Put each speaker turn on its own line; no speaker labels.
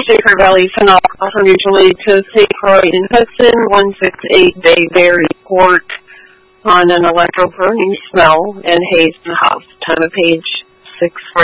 Shaker Valley Phenol Offer Mutually to St. Croix and Hudson, 168 Bayberry Report on an electro-burning smell and haze in the house. Time of page 6:40.